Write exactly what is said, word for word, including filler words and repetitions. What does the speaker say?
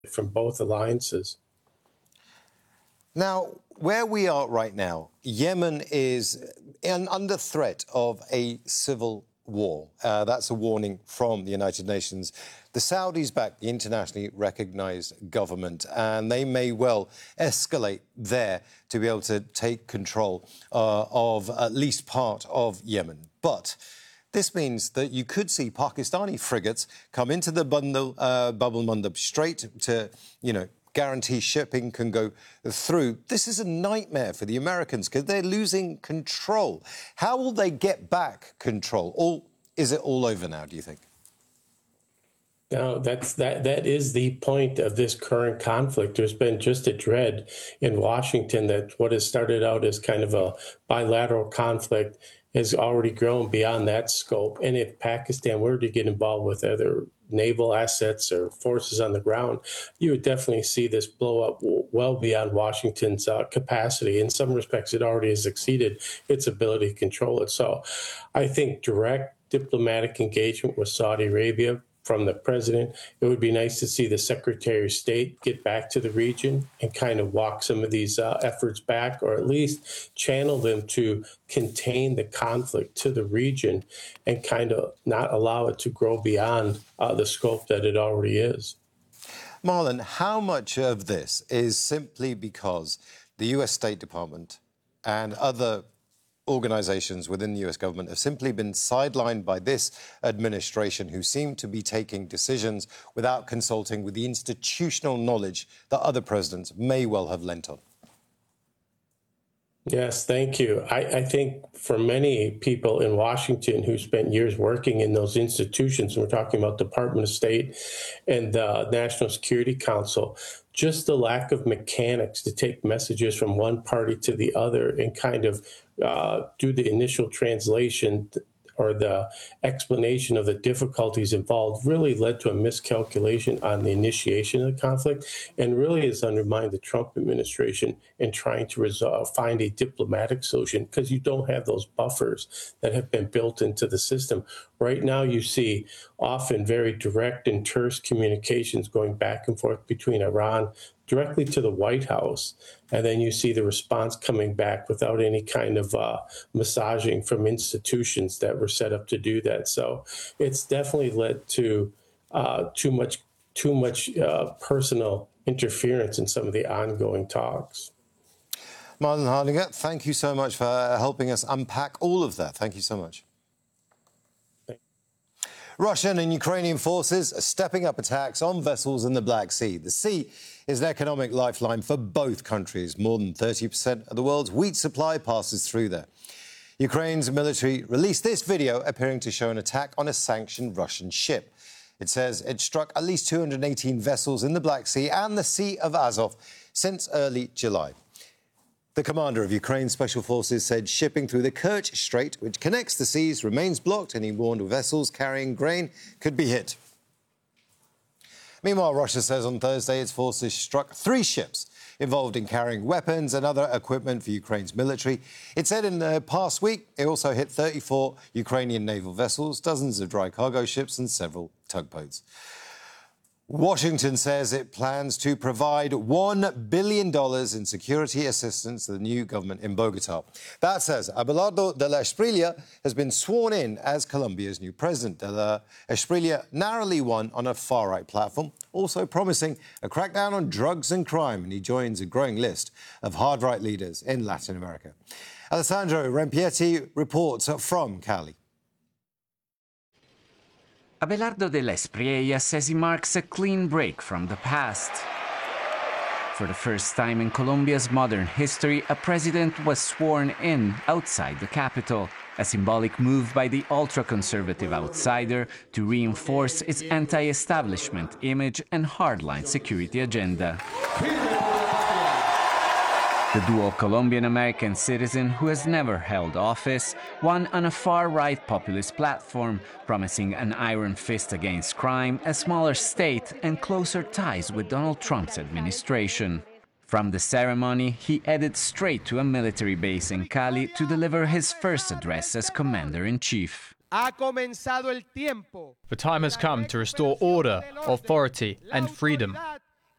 from both alliances. Now, where we are right now, Yemen is in, under threat of a civil war. Uh, that's a warning from the United Nations. The Saudis back the internationally recognised government, and they may well escalate there to be able to take control uh, of at least part of Yemen. But this means that you could see Pakistani frigates come into the bundle, uh, Bab el-Mandab Strait to, you know, guarantee shipping can go through. This is a nightmare for the Americans because they're losing control. How will they get back control? Or is it all over now, do you think? No, that's that. That is the point of this current conflict. There's been just a dread in Washington that what has started out as kind of a bilateral conflict has already grown beyond that scope. And if Pakistan were to get involved with other naval assets or forces on the ground, you would definitely see this blow up well beyond Washington's uh, capacity. In some respects, it already has exceeded its ability to control it. So I think direct diplomatic engagement with Saudi Arabia from the president. It would be nice to see the Secretary of State get back to the region and kind of walk some of these uh, efforts back, or at least channel them to contain the conflict to the region and kind of not allow it to grow beyond uh, the scope that it already is. Marlon, how much of this is simply because the U S State Department and other organisations within the U S government have simply been sidelined by this administration, who seem to be taking decisions without consulting with the institutional knowledge that other presidents may well have lent on? Yes, thank you. I, I think for many people in Washington who spent years working in those institutions, and we're talking about Department of State and the National Security Council, just the lack of mechanics to take messages from one party to the other and kind of uh, do the initial translation or the explanation of the difficulties involved really led to a miscalculation on the initiation of the conflict, and really has undermined the Trump administration in trying to resolve, find a diplomatic solution, because you don't have those buffers that have been built into the system. Right now, you see often very direct and terse communications going back and forth between Iran directly to the White House, and then you see the response coming back without any kind of uh, massaging from institutions that were set up to do that. So it's definitely led to uh, too much, too much uh, personal interference in some of the ongoing talks. Marlon Hardinger, thank you so much for helping us unpack all of that. Thank you so much. Russian and Ukrainian forces are stepping up attacks on vessels in the Black Sea. The sea is an economic lifeline for both countries. More than thirty percent of the world's wheat supply passes through there. Ukraine's military released this video appearing to show an attack on a sanctioned Russian ship. It says it struck at least two hundred eighteen vessels in the Black Sea and the Sea of Azov since early July. The commander of Ukraine's special forces said shipping through the Kerch Strait, which connects the seas, remains blocked, and he warned vessels carrying grain could be hit. Meanwhile, Russia says on Thursday its forces struck three ships involved in carrying weapons and other equipment for Ukraine's military. It said in the past week it also hit thirty-four Ukrainian naval vessels, dozens of dry cargo ships and several tugboats. Washington says it plans to provide one billion dollars in security assistance to the new government in Bogota. That says Abelardo de la Espriella has been sworn in as Colombia's new president. De la Espriella narrowly won on a far-right platform, also promising a crackdown on drugs and crime, and he joins a growing list of hard-right leaders in Latin America. Alessandro Rampietti reports from Cali. Abelardo de la Espriella says he marks a clean break from the past. For the first time in Colombia's modern history, a president was sworn in outside the capital, a symbolic move by the ultra-conservative outsider to reinforce its anti-establishment image and hardline security agenda. The dual Colombian-American citizen, who has never held office, won on a far-right populist platform, promising an iron fist against crime, a smaller state, and closer ties with Donald Trump's administration. From the ceremony, he headed straight to a military base in Cali to deliver his first address as commander-in-chief. The time has come to restore order, authority, and freedom.